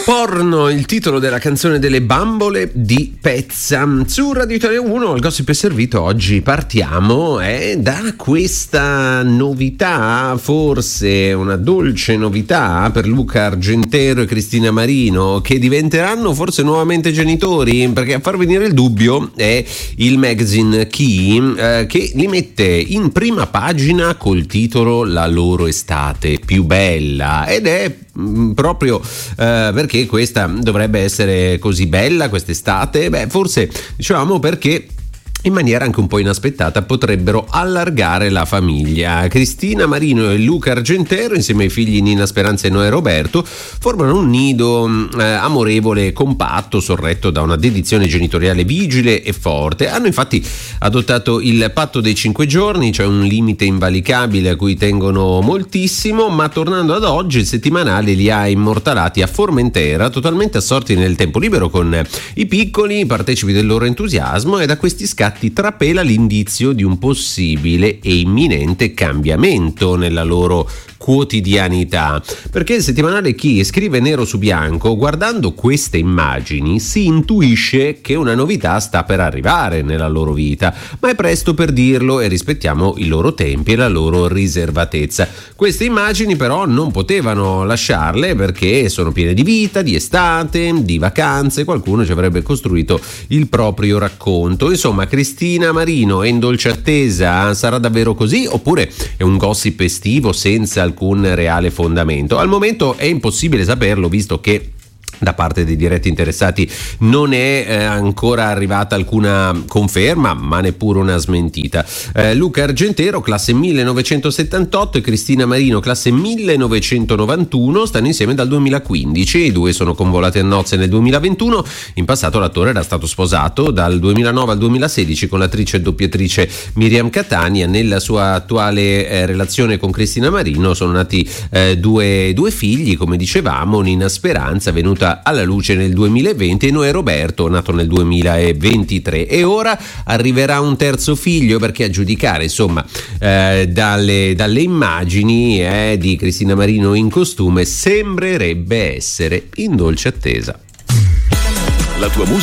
Porno, il titolo della canzone delle bambole di Pezza. Su Radio Italia 1 il gossip è servito. Oggi partiamo da questa novità, forse una dolce novità per Luca Argentero e Cristina Marino, che diventeranno forse nuovamente genitori, perché a far venire il dubbio è il magazine Key, che li mette in prima pagina col titolo La loro estate più bella, ed è proprio perché questa dovrebbe essere così bella quest'estate? Beh, forse dicevamo perché in maniera anche un po' inaspettata potrebbero allargare la famiglia. Cristina Marino e Luca Argentero, insieme ai figli Nina, Speranza e Noè Roberto, formano un nido amorevole e compatto, sorretto da una dedizione genitoriale vigile e forte. Hanno infatti adottato il patto dei 5 giorni, cioè un limite invalicabile a cui tengono moltissimo, ma tornando ad oggi il settimanale li ha immortalati a Formentera, totalmente assorti nel tempo libero con i piccoli, partecipi del loro entusiasmo, e da questi scatti trapela l'indizio di un possibile e imminente cambiamento nella loro quotidianità, perché il settimanale Chi scrive nero su bianco: guardando queste immagini si intuisce che una novità sta per arrivare nella loro vita, ma è presto per dirlo e rispettiamo i loro tempi e la loro riservatezza. Queste immagini però non potevano lasciarle, perché sono piene di vita, di estate, di vacanze. Qualcuno ci avrebbe costruito il proprio racconto. Insomma, Cristina Marino è in dolce attesa. Sarà davvero così oppure è un gossip estivo senza alcun reale fondamento? Al momento è impossibile saperlo, visto che da parte dei diretti interessati non è ancora arrivata alcuna conferma, ma neppure una smentita. Luca Argentero, classe 1978, e Cristina Marino, classe 1991, stanno insieme dal 2015. I due sono convolati a nozze nel 2021. In passato l'attore era stato sposato dal 2009 al 2016 con l'attrice e doppiatrice Miriam Catania. Nella sua attuale relazione con Cristina Marino sono nati due figli, come dicevamo: Nina Speranza, venuta alla luce nel 2020, e Noè Roberto, nato nel 2023, e ora arriverà un terzo figlio, perché a giudicare insomma dalle immagini di Cristina Marino in costume sembrerebbe essere in dolce attesa. La tua musica